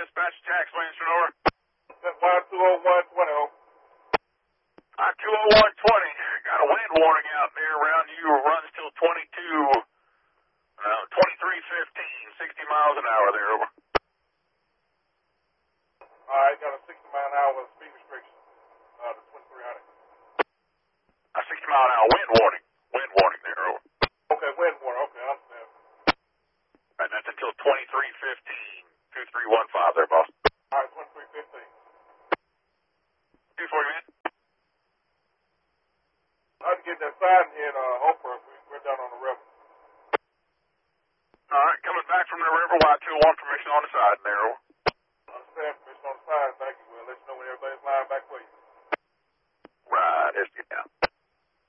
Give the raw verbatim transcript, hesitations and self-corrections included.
dispatch tax lanes for over. Y two oh one twenty. Uh, two oh one twenty. Got a wind warning out there around you. Runs till twenty-two, uh, twenty-three fifteen, sixty miles an hour there, over. All right, got a sixty mile an hour speed restriction. Uh, to twenty-three hundred. A sixty mile an hour wind warning. Wind warning there, over. Okay, wind warning. Okay, I understand. And that's until twenty-three fifteen, two three one five there, boss. All right, twenty-three fifteen. two forty, man. I can get that sign here in uh, Oprah. We, we're down on the